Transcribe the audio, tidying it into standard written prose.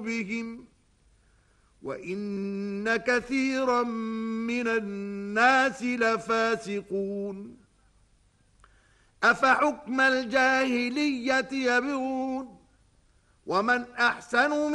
بهم وإن كثيرا من الناس لفاسقون أفحكم الجاهلية يبغون ومن أحسن